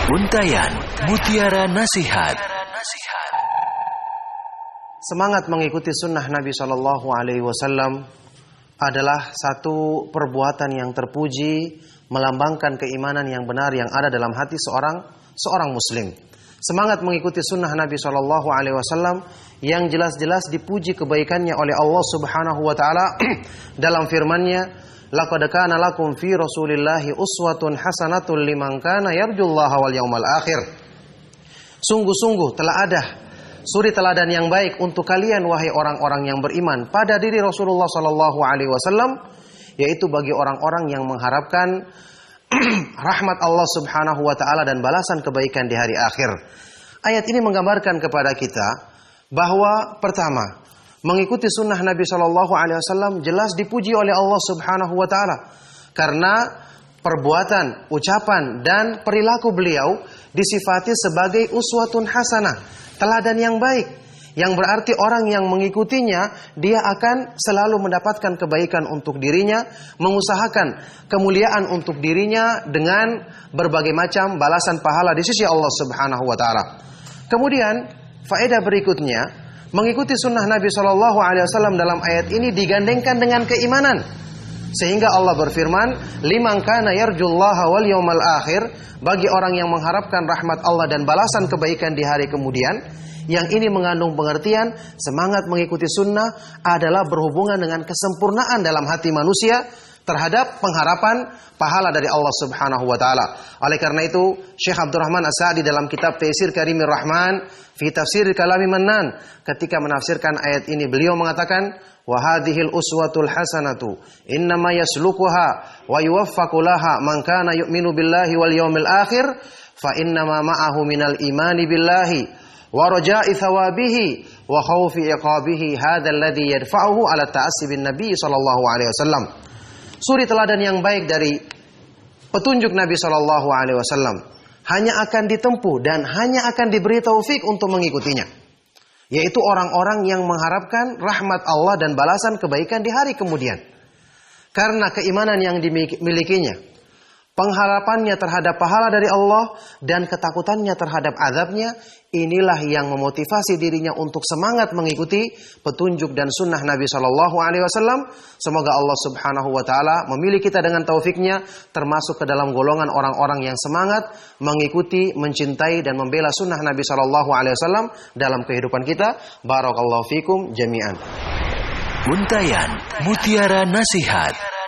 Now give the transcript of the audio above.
Untayan Mutiara Nasihat. Semangat mengikuti sunnah Nabi SAW adalah satu perbuatan yang terpuji, melambangkan keimanan yang benar yang ada dalam hati seorang muslim. Semangat mengikuti sunnah Nabi SAW yang jelas-jelas dipuji kebaikannya oleh Allah Subhanahu Wa Taala dalam firman-Nya, laqad kana lakum fi Rasulillahi uswatun hasanatun liman kana yarjullaha wal yawmal akhir. Sungguh-sungguh telah ada suri teladan yang baik untuk kalian wahai orang-orang yang beriman pada diri Rasulullah sallallahu alaihi wasallam, yaitu bagi orang-orang yang mengharapkan rahmat Allah Subhanahu wa taala dan balasan kebaikan di hari akhir. Ayat ini menggambarkan kepada kita bahwa pertama, mengikuti sunnah Nabi Shallallahu Alaihi Wasallam jelas dipuji oleh Allah Subhanahu Wa Taala karena perbuatan, ucapan dan perilaku beliau disifati sebagai uswatun hasanah, teladan yang baik, yang berarti orang yang mengikutinya dia akan selalu mendapatkan kebaikan untuk dirinya, mengusahakan kemuliaan untuk dirinya dengan berbagai macam balasan pahala di sisi Allah Subhanahu Wa Taala. Kemudian faedah berikutnya, mengikuti sunnah Nabi SAW dalam ayat ini digandengkan dengan keimanan. Sehingga Allah berfirman, liman kana yarjullaha wal yawmal akhir, bagi orang yang mengharapkan rahmat Allah dan balasan kebaikan di hari kemudian. Yang ini mengandung pengertian semangat mengikuti sunnah adalah berhubungan dengan kesempurnaan dalam hati manusia terhadap pengharapan pahala dari Allah Subhanahu wa taala. Oleh karena itu, Syekh Abdurrahman As-Sa'di dalam kitab Taisir Karimir Rahman fi Tafsir Kalami Mannan, ketika menafsirkan ayat ini beliau mengatakan, wa hadhil uswatul hasanatu innama yaslukuha wa yuwaffaqu laha man kana yu'minu billahi wal yawmil akhir fa innama ma'ahu minal imani billahi wa raja'i thawabihi wa khawfi iqabihi hadzal ladzi yadfa'uhu ala ta'assi bin nabi sallallahu alaihi wasallam. Suri teladan yang baik dari petunjuk Nabi Shallallahu Alaihi Wasallam hanya akan ditempuh dan hanya akan diberi taufik untuk mengikutinya, yaitu orang-orang yang mengharapkan rahmat Allah dan balasan kebaikan di hari kemudian. Karena keimanan yang dimilikinya, pengharapannya terhadap pahala dari Allah dan ketakutannya terhadap azabnya, inilah yang memotivasi dirinya untuk semangat mengikuti petunjuk dan sunnah Nabi Shallallahu Alaihi Wasallam. Semoga Allah Subhanahu Wa Taala memilih kita dengan taufiknya, termasuk ke dalam golongan orang-orang yang semangat mengikuti, mencintai dan membela sunnah Nabi Shallallahu Alaihi Wasallam dalam kehidupan kita. Barakallahu fikum jami'an. Untayan Mutiara Nasihat.